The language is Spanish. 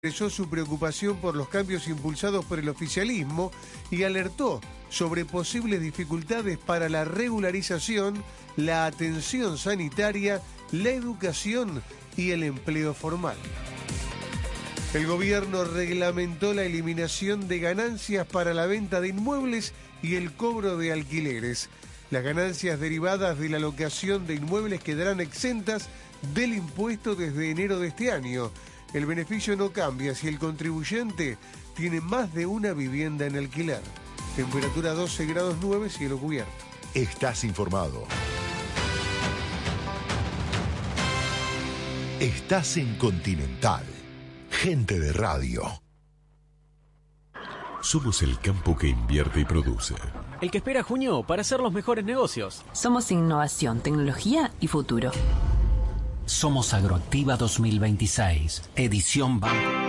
expresó su preocupación por los cambios impulsados por el oficialismo y alertó sobre posibles dificultades para la regularización, la atención sanitaria, la educación y el empleo formal. El gobierno reglamentó la eliminación de ganancias para la venta de inmuebles y el cobro de alquileres. Las ganancias derivadas de la locación de inmuebles quedarán exentas del impuesto desde enero de este año. El beneficio no cambia si el contribuyente tiene más de una vivienda en alquiler. Temperatura 12 grados 9, cielo cubierto. Estás informado. Estás en Continental. Gente de radio. Somos el campo que invierte y produce. El que espera junio para hacer los mejores negocios. Somos innovación, tecnología y futuro. Somos Agroactiva 2026, edición Banco.